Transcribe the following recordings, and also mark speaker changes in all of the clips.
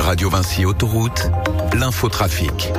Speaker 1: Radio Vinci Autoroute, l'infotrafic.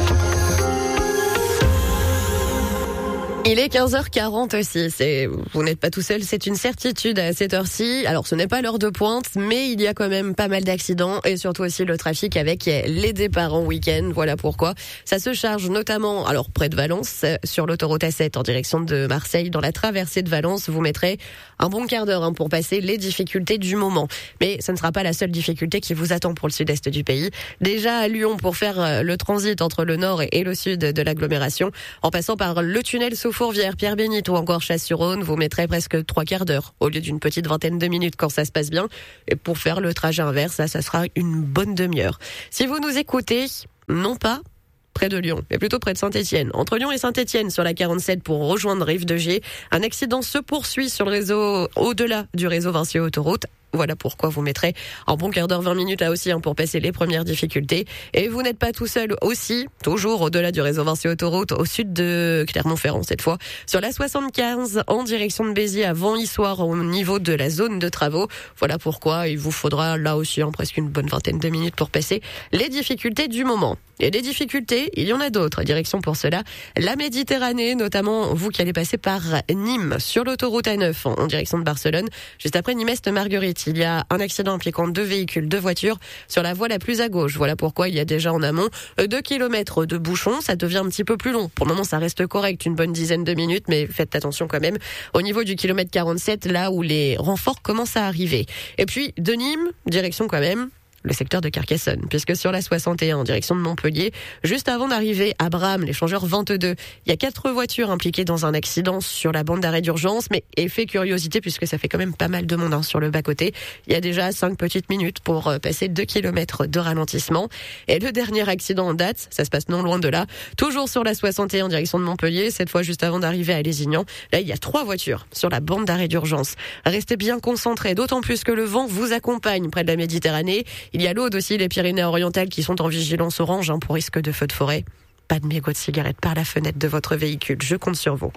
Speaker 2: Il est 15h40 aussi, vous n'êtes pas tout seul, c'est une certitude à cette heure-ci. Alors ce n'est pas l'heure de pointe, mais il y a quand même pas mal d'accidents et surtout aussi le trafic avec les départs en week-end. Voilà pourquoi ça se charge notamment, alors près de Valence, sur l'autoroute A7 en direction de Marseille, dans la traversée de Valence. Vous mettrez un bon quart d'heure pour passer les difficultés du moment. Mais ce ne sera pas la seule difficulté qui vous attend pour le sud-est du pays. Déjà à Lyon, pour faire le transit entre le nord et le sud de l'agglomération, en passant par le tunnel sous Fourvière, Pierre-Bénite ou encore Chasse-sur-Rhône, vous mettrez presque 3 quarts d'heure au lieu d'une petite vingtaine de minutes quand ça se passe bien. Et pour faire le trajet inverse, ça sera une bonne demi-heure. Si vous nous écoutez, non pas près de Lyon, mais plutôt près de Saint-Étienne. Entre Lyon et Saint-Étienne, sur la 47 pour rejoindre Rive de Gier, un accident se poursuit sur le réseau, au-delà du réseau Vinci Autoroute. Voilà pourquoi vous mettrez un bon quart d'heure, 20 minutes là aussi pour passer les premières difficultés. Et vous n'êtes pas tout seul aussi, toujours au-delà du réseau Vinci Autoroute, au sud de Clermont-Ferrand cette fois, sur la 75 en direction de Béziers à Vent-Issoire au niveau de la zone de travaux. Voilà pourquoi il vous faudra là aussi presque une bonne vingtaine de minutes pour passer les difficultés du moment. Et les difficultés, il y en a d'autres. Direction pour cela, la Méditerranée, notamment vous qui allez passer par Nîmes sur l'autoroute A9 en direction de Barcelone, juste après Nîmes-Est-Marguerite. Il y a un accident impliquant 2 véhicules, 2 voitures sur la voie la plus à gauche. Voilà pourquoi il y a déjà en amont 2 kilomètres de bouchons. Ça devient un petit peu plus long. Pour le moment, ça reste correct, une bonne dizaine de minutes, mais faites attention quand même au niveau du kilomètre 47, là où les renforts commencent à arriver. Et puis, de Nîmes, direction quand même le secteur de Carcassonne, puisque sur la 61 en direction de Montpellier, juste avant d'arriver à Bram, l'échangeur 22, il y a 4 voitures impliquées dans un accident sur la bande d'arrêt d'urgence, mais effet curiosité, puisque ça fait quand même pas mal de monde sur le bas-côté, il y a déjà 5 petites minutes pour passer 2 kilomètres de ralentissement. Et le dernier accident en date, ça se passe non loin de là, toujours sur la 61 en direction de Montpellier, cette fois juste avant d'arriver à Lézignan. Là, il y a 3 voitures sur la bande d'arrêt d'urgence. Restez bien concentrés, d'autant plus que le vent vous accompagne près de la Méditerranée. Il y a l'Aude aussi, les Pyrénées-Orientales qui sont en vigilance orange pour risque de feu de forêt. Pas de mégots de cigarettes par la fenêtre de votre véhicule, je compte sur vous.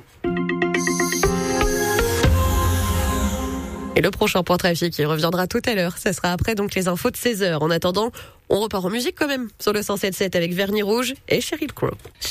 Speaker 2: Et le prochain point trafic, il reviendra tout à l'heure. Ça sera après donc les infos de 16h. En attendant, on repart en musique quand même sur le 107.7 avec Vernis Rouge et Sheryl Crow.